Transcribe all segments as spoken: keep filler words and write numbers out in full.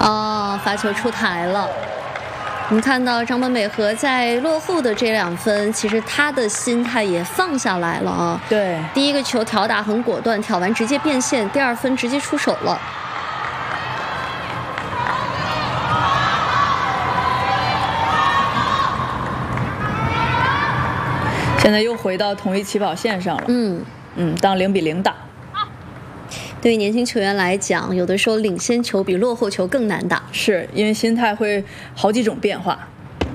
哦，罚球出台了。我们看到张本美和在落后的这两分，其实他的心态也放下来了啊。 对， 第一个球挑打很果断，挑完直接变线，第二分直接出手了。 现在又回到同一起跑线上了。 嗯嗯，当零比零打。 对于年轻球员来讲，有的时候领先球比落后球更难打， 是因为心态会好几种变化。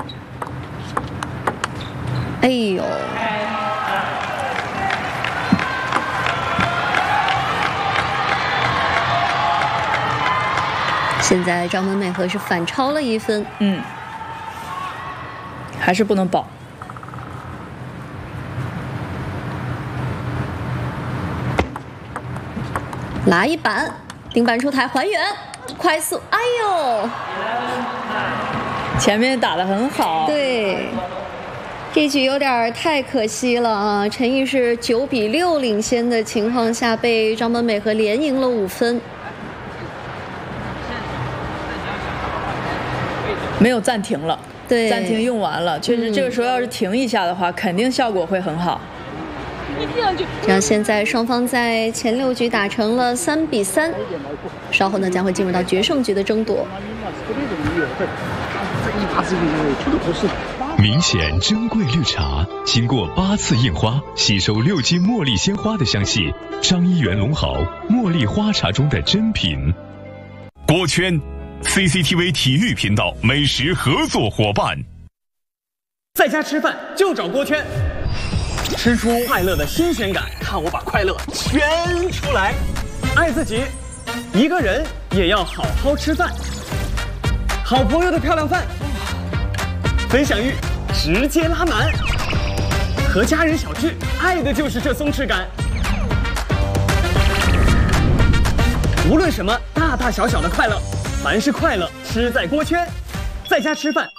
哎呦！现在张本美和是反超了一分， 嗯，还是不能保。 拉一板，顶板出台还原，快速，哎呦！ 前面打得很好。 对，这局有点太可惜了啊！陈毅是九比六领先的情况下，被张本美和连赢了五分。 没有暂停了， 对， 暂停用完了。确实，这个时候要是停一下的话，嗯、肯定效果会很好。 这样，现在双方在前六局打成了三比三，稍后呢将会进入到决胜局的争夺。 明显珍贵绿茶，经过八次印花，吸收六斤茉莉鲜花的香气，张一元龙豪茉莉花茶中的珍品。 锅圈 C C T V 体育频道美食合作伙伴。 在家吃饭就找锅圈，吃出快乐的新鲜感，看我把快乐圈出来。爱自己，一个人也要好好吃饭。好朋友的漂亮饭，分享欲直接拉满。和家人小聚，爱的就是这松弛感。无论什么大大小小的快乐，凡是快乐吃在锅圈。在家吃饭